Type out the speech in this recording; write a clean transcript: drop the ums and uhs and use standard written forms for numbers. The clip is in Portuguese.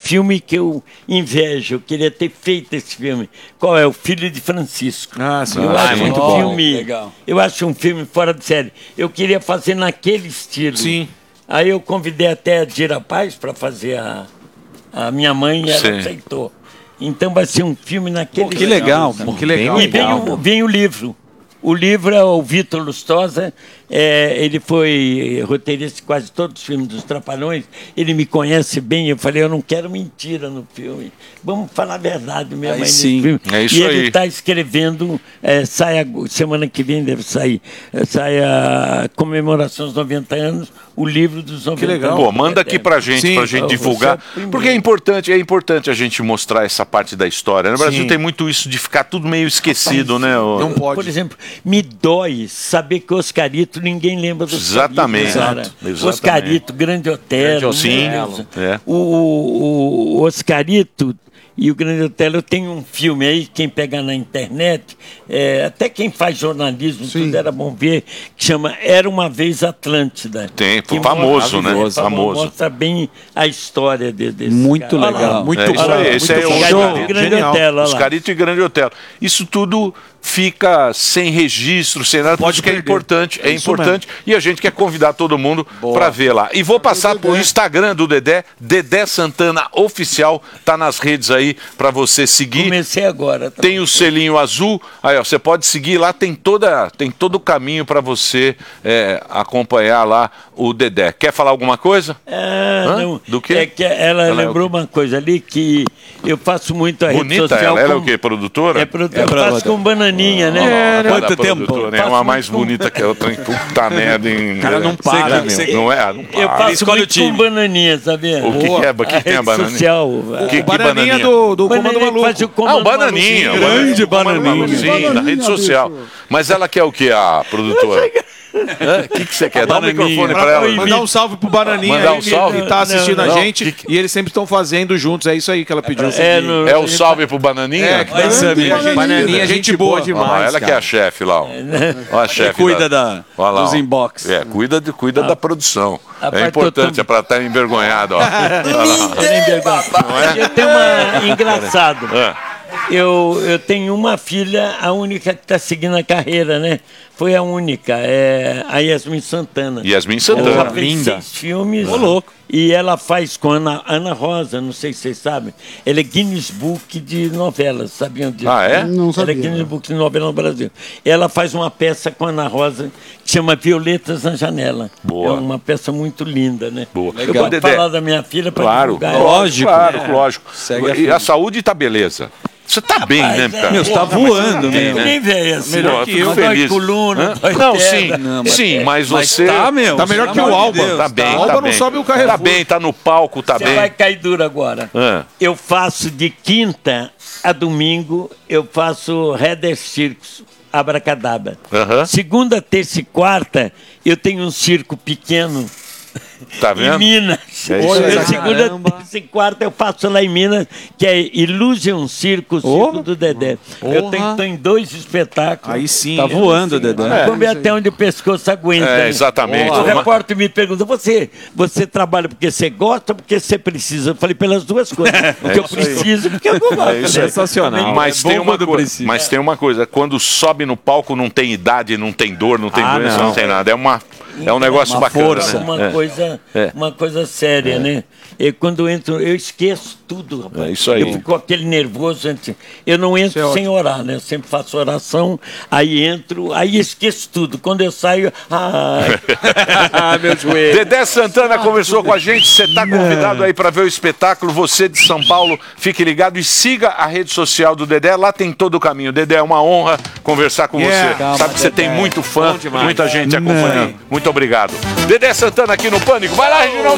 filme que eu invejo, eu queria ter feito esse filme. Qual é? O Filho de Francisco. Ah, sim. Eu acho muito um bom. filme, Legal. eu acho um filme fora de série. Eu queria fazer naquele estilo. Sim. Aí eu convidei até a Dira Paz para fazer a minha mãe e ela Sim. aceitou. Então vai ser um filme naquele Que legal, cara. Que legal. E vem o livro. O livro é o Vitor Lustosa, ele foi roteirista de quase todos os filmes dos Trapalhões, ele me conhece bem, eu falei, eu não quero mentira no filme, vamos falar a verdade mesmo aí nesse filme. É isso e aí. ele está escrevendo, semana que vem deve sair, sai a comemoração dos 90 anos, o livro dos 90 Que legal. anos. Pô, manda aqui pra gente divulgar. Porque é importante a gente mostrar essa parte da história. No Brasil tem muito isso de ficar tudo meio esquecido, né? Não pode. Por exemplo, me dói saber que Oscarito ninguém lembra do Exatamente. Oscarito, Grande Otelo. Sim. O Oscarito e o Grande Otelo, eu tenho um filme aí, quem pegar na internet, até quem faz jornalismo, tudo era bom ver, que chama Era Uma Vez Atlântida. Tem, famoso, né? Famoso. Mostra bem a história desse Muito cara. legal. Muito bom. Esse é o Oscarito e Grande Otelo. Oscarito e Grande Otelo. Isso tudo fica sem registro, sem nada, porque é importante, e a gente quer convidar todo mundo para ver lá. E vou passar pro Instagram do Dedé, Dedé Santana Oficial, tá nas redes aí para você seguir. Comecei agora. Tá? Tem o selinho azul, aí ó, você pode seguir lá, tem todo o caminho para você acompanhar lá o Dedé. Quer falar alguma coisa? Não. Do quê? É que ela lembrou uma coisa ali que eu faço muito a rede social. Ela é o quê? Produtora? É produtora. Eu faço com Bananinha, né? Quanto tempo? É uma mais bonita que a outra. Puta merda, hein? O cara não para. Não é? Não para. Eu faço muito com Bananinha, sabia? O que é a Bananinha? Social. Que Bananinha do Comando Maluco. O Bananinha. Grande Bananinha. Sim, na rede social. Mas ela quer o que, a produtora? O que você quer? Dá um microfone pra ela. Mandar um salve pro Bananinha. Mandar um salve? Ele tá assistindo a gente e eles sempre estão fazendo juntos. É isso aí que ela pediu. É o salve pro Bananinha? Bananinha, gente boa demais. Ela que é a chefe lá. Ó a chefe. Cuida dos inbox. Cuida da produção. É importante, é pra estar envergonhado. Ó. Eu tenho uma... Engraçado. Eu tenho uma filha, a única que está seguindo a carreira, né? Foi a única, a Yasmin Santana. Yasmin Santana. Ela fez 6 filmes. Louco. E ela faz com Ana Rosa, não sei se vocês sabem. Ela é Guinness Book de novelas, sabiam disso? Ah, é? Não sabia. Ela é Guinness Book de novela no Brasil. Ela faz uma peça com a Ana Rosa que chama Violetas na Janela. Boa. É uma peça muito linda, né? Boa. Eu vou falar da minha filha para divulgar. Lógico. Lógico. E a saúde tá beleza. Você tá bem, né, cara? Meu, você tá voando, Tem meu. nem velho assim. Melhor que eu. Dói coluna, dói Não, perna. sim, mas você... Tá, meu. Tá melhor que o Alba. Tá bem, o Alba não sobe o Carrefour. Tá bem, tá no palco, tá Você bem. vai cair duro agora. Eu faço de quinta a domingo, eu faço Heather Circus, Abracadabra. Segunda, terça e quarta, eu tenho um circo pequeno. Tá vendo? Em Minas. Segunda, terça e quarta eu faço lá em Minas, que é Illusion Circo, Circo do Dedé. Eu estou em 2 espetáculos. Aí sim. Tá voando, Dedé. Vamos ver até onde o pescoço aguenta. Exatamente. O repórter me pergunta, você trabalha porque você gosta ou porque você precisa? Eu falei, pelas duas coisas. Porque eu preciso, porque eu não gosto. É isso aí. Sensacional. Mas tem uma coisa, quando sobe no palco não tem idade, não tem dor, não tem doença, não tem nada. É um negócio bacana. Força. Né? Uma coisa séria, né? E quando eu entro, eu esqueço tudo, rapaz. É isso aí. Eu fico com aquele nervoso. Eu não entro sem orar, né? Eu sempre faço oração, aí entro, aí esqueço tudo. Quando eu saio, meu joelho. Dedé Santana conversou com a gente. Você está convidado aí para ver o espetáculo. Você de São Paulo, fique ligado e siga a rede social do Dedé. Lá tem todo o caminho. Dedé, é uma honra conversar com você. Calma, sabe que você Dedé. tem muito fã, muita gente acompanhando. Muito obrigado. Dedé Santana aqui no Pânico. Vai lá, Reginaldo.